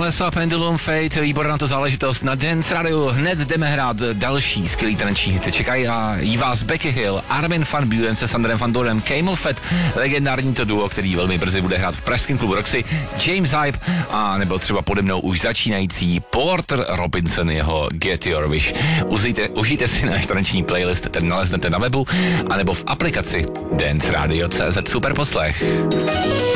Těleso, Pendulum, Fate, výborná to záležitost. Na Dance Radio hned jdeme hrát další skvělý tanečný hity. Čekají vás Becky Hill, Armin van Buuren se Sandrem van Dorem, Camel Fat, legendární to duo, který velmi brzy bude hrát v pražském klubu Roxy, James Hype a nebo třeba pode mnou už začínající Porter Robinson, jeho Get Your Wish. Užijte si náš taneční playlist, ten naleznete na webu anebo v aplikaci Dance Radio.cz. Super poslech.